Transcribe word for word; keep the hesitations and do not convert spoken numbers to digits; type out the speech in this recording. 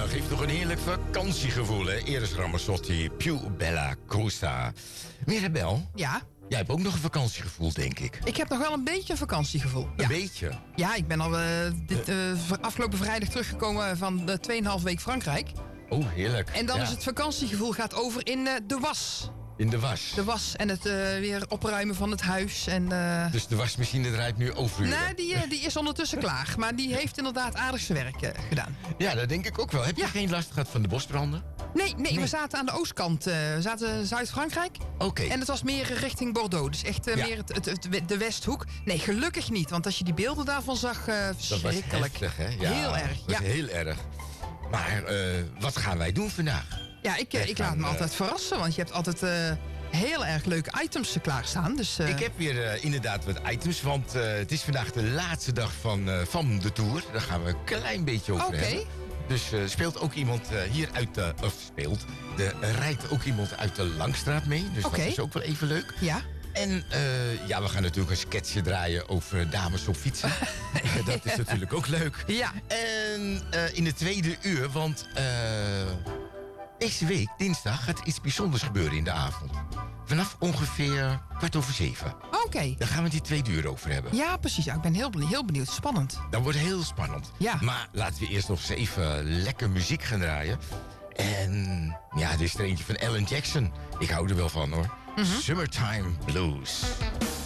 geeft toch een heerlijk vakantiegevoel, hè? Eris Ramazzotti, Più Bella Cosa. Mirabel, Ja? jij hebt ook nog een vakantiegevoel, denk ik. Ik heb nog wel een beetje een vakantiegevoel. Een Ja. beetje? Ja, ik ben al uh, dit, uh, afgelopen vrijdag teruggekomen van de twee komma vijf week Frankrijk. Oh, heerlijk. En dan ja. is het vakantiegevoel gaat over in uh, de was. In de was? De was en het uh, weer opruimen van het huis. En, uh... Dus de wasmachine draait nu overuren? Nee, die, uh, die is ondertussen klaar. Maar die heeft inderdaad aardig zijn werk uh, gedaan. Ja, dat denk ik ook wel. Heb je ja. geen last gehad van de bosbranden? Nee, nee, nee. We zaten aan de oostkant. Uh, we zaten in Zuid-Frankrijk. Oké. Okay. En het was meer richting Bordeaux. Dus echt uh, ja. meer het, het, het, de Westhoek. Nee, gelukkig niet. Want als je die beelden daarvan zag, uh, verschrikkelijk. Dat was heftig, hè? Ja, heel erg. Dat was ja. heel erg. Maar uh, wat gaan wij doen vandaag? Ja, ik, uh, ik gaan, laat me uh, altijd verrassen. Want je hebt altijd uh, heel erg leuke items klaarstaan. Dus, uh... Ik heb weer uh, inderdaad wat items. Want uh, het is vandaag de laatste dag van, uh, van de Tour. Daar gaan we een klein beetje over okay. hebben. Dus uh, speelt ook iemand uh, hier uit de... Of speelt. De, uh, rijdt ook iemand uit de Langstraat mee. Dus okay. dat is ook wel even leuk. Ja. En uh, ja, we gaan natuurlijk een sketchje draaien over dames op fietsen. Dat is natuurlijk ook leuk. Ja. En uh, in de tweede uur, want uh, deze week, dinsdag, gaat er iets bijzonders gebeuren in de avond. Vanaf ongeveer kwart over zeven. Oké. Okay. Daar gaan we het die tweede uur over hebben. Ja, precies. Ja, ik ben heel, heel benieuwd. Spannend. Dat wordt heel spannend. Ja. Maar laten we eerst nog eens even lekker muziek gaan draaien. En ja, dit is er eentje van Alan Jackson. Ik hou er wel van, hoor. Mm-hmm. Summertime Blues.